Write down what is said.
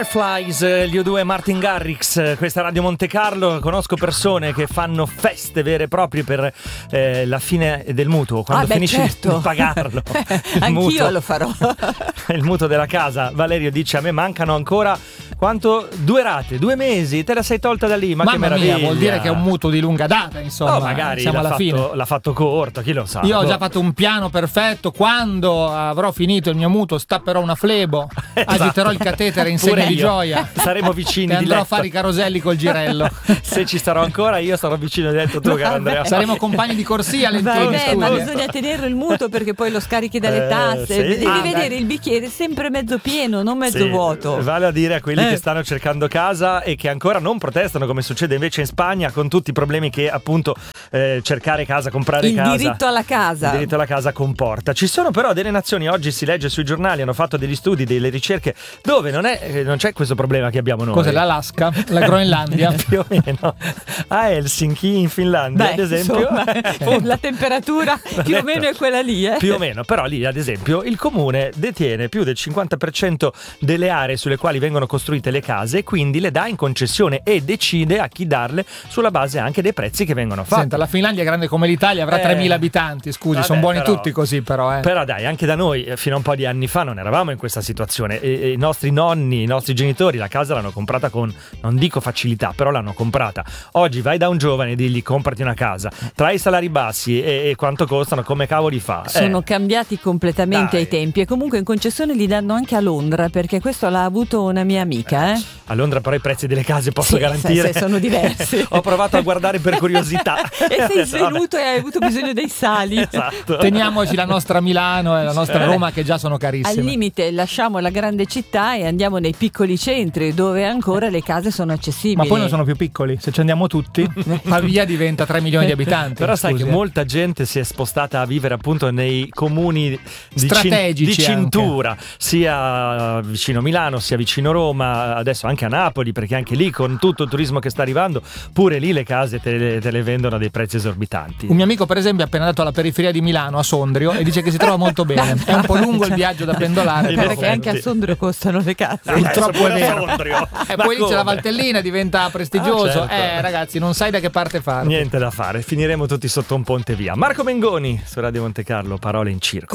Flies, gli U2 e Martin Garrix, questa Radio Monte Carlo. Conosco persone che fanno feste vere e proprie per la fine del mutuo, quando finisci certo. di pagarlo. Anch'io mutuo, lo farò. il mutuo della casa. Valerio dice: a me mancano ancora quanto? 2 rate, 2 mesi, te la sei tolta da lì, ma Mamma che meraviglia. mia, vuol dire che è un mutuo di lunga data, insomma. Magari siamo alla fine. l'ha fatto corto, chi lo sa. Io ho già fatto un piano perfetto. Quando avrò finito il mio mutuo stapperò una flebo, agiterò il catetere in segno di gioia. Saremo vicini e di andrò letto. a fare i caroselli col girello. Se ci sarò ancora, io sarò vicino di letto tu, caro Andrea. Saremo compagni di corsia. Vabbè, ma bisogna tenerlo il mutuo perché poi lo scarichi dalle tasse. Sì. Devi vedere il bicchiere sempre mezzo pieno, non mezzo vuoto. Vale a dire a quelli che stanno cercando casa e che ancora non protestano, come succede invece in Spagna, con tutti i problemi che appunto cercare casa, comprare casa, il diritto alla casa comporta. Ci sono però delle nazioni, oggi si legge sui giornali, hanno fatto degli studi, delle ricerche dove non c'è questo problema che abbiamo noi. Cos'è l'Alaska? La Groenlandia? Più o meno. A Helsinki in Finlandia, ad esempio, la temperatura più o meno è quella lì, più o meno, però lì ad esempio il comune detiene più del 50% delle aree sulle quali vengono costruite le case e quindi le dà in concessione e decide a chi darle sulla base anche dei prezzi che vengono fatti. Senta, la Finlandia è grande come l'Italia, avrà 3.000 abitanti, scusi, sono buoni però, tutti così però. Però dai, anche da noi fino a un po' di anni fa non eravamo in questa situazione e i nostri nonni, i nostri genitori la casa l'hanno comprata con, non dico facilità, però l'hanno comprata. Oggi vai da un giovane e digli comprati una casa, tra i salari bassi e quanto costano, come cavoli fa? Sono cambiati completamente ai tempi e comunque in concessione li danno anche a Londra, perché questo l'ha avuto una mia amica. A Londra però i prezzi delle case posso garantire sono diversi. Ho provato a guardare per curiosità e sei svenuto e hai avuto bisogno dei sali. Esatto. Teniamoci la nostra Milano e la nostra Roma che già sono carissime. Al limite lasciamo la grande città e andiamo nei piccoli centri dove ancora le case sono accessibili. Ma poi non sono più piccoli, se ci andiamo tutti Pavia diventa 3 milioni di abitanti. Però sai che molta gente si è spostata a vivere appunto nei comuni di cintura, sia vicino Milano sia vicino Roma, adesso anche a Napoli, perché anche lì con tutto il turismo che sta arrivando pure lì le case te le vendono a dei prezzi esorbitanti. Un mio amico per esempio è appena andato alla periferia di Milano, a Sondrio, e dice che si trova molto bene. È un po' lungo il viaggio da pendolare, perché anche a Sondrio costano le case. Purtroppo è vero. E poi lì c'è la Valtellina, diventa prestigioso. Certo. Ragazzi, non sai da che parte fare. Niente da fare, finiremo tutti sotto un ponte via. Marco Mengoni su Radio Monte Carlo, parole in circo.